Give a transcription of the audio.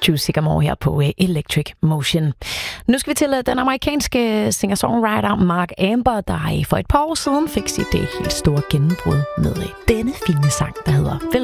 True Sycamore her på Electric Motion. Nu skal vi til den amerikanske singer-songwriter Mark Amber, der for et par år siden fik sit helt store gennembrud med denne fine sang, der hedder